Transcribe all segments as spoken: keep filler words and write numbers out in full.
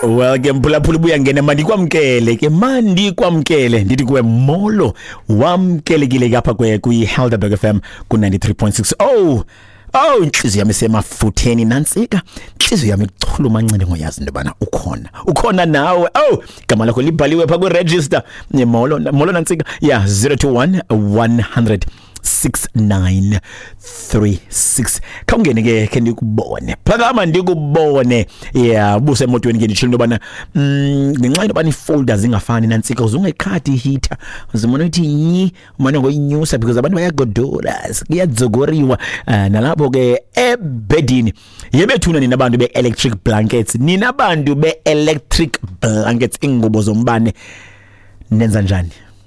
Well ke mphulaphula buya ngene mandi kwamkele ke mandi kwamkele ndithi kuwe molo wamkelekile kapha kwe ku Helderberg F M ku ninety-three point six. Oh oh inhliziyo yami semafutheni nansika inhliziyo yami ichuluma ncane ngoyazi into bana ukhona ukhona nawe. Oh igama lakho libhaliwe pha ku register molo molo nansika yeah zero two one one hundred six nine three six. Kawungene ke ke ndikubone phakama ndikubone yeah buse emotweni ke nditshilo bana mm ngenxa into bana ifolder zingafani nansika uzungekhadi heater uzimona uthi nyi umane ngoyinyusa because abantu bayagodora kuyadzogoriwa uh, nalapho ke ebedini yebethuna nina abantu be electric blankets nina abantu be electric blankets ingubo zombane nenza njani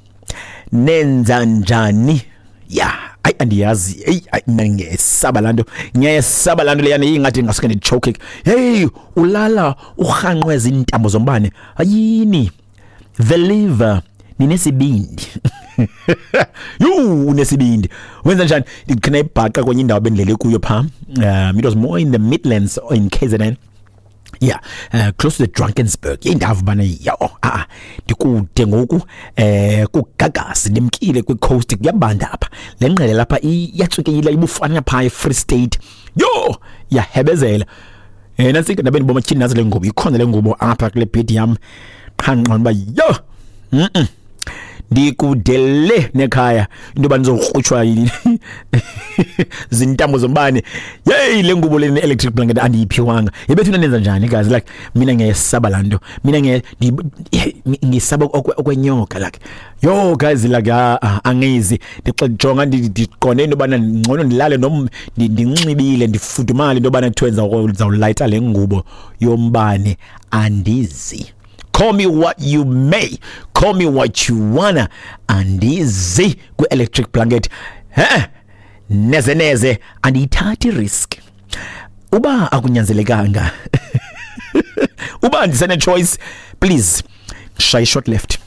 nenza njani yeah ay andiyazi hey ngingesaba lanto ngiyesaba lanto leyana ingathi ngasike ndichoke hey ulala uhanqweza intambo zombane ayini the liver ninesibindi you unesibindi wenza njani ndikhona ibhaqa kwenye indawo bendlele kuyo pha um it was more in the Midlands or in K Z N. Yeah, uh, close to the Drakensberg. Indawo bana yo ah ndikude ngoku eh kugagasi ndimkile kwi coast kuyabanda apha lenqele lapha iyatsukile ibufana pha eFree State yo yahebezela eh nasike nabe ndiboma tyhini nazo le ngubo ikhona le ngubo apha kule bed yam qhanqona ba yo mhm ndikudele nekhaya into banizokrutshwa yini zintambo zombane hey le ngubo le electric blanket andiyiphiwanga yebethuna nenza njani guys like mina ngiyesaba lanto mina ngiye ngisaba okwenyoka like yo guys like angizi ndijonga ndiqonde into bana ngcono ndilale noma ndinxibile ndifudumale into bana kuthiwa uzawulayita le ngubo yombane andizi. Call me what you may, call me what you wanna, andizi ku electric blanket eh neze neze andiyithathi risk uba akunyanzelekanga uba ndisene choice please shy short left.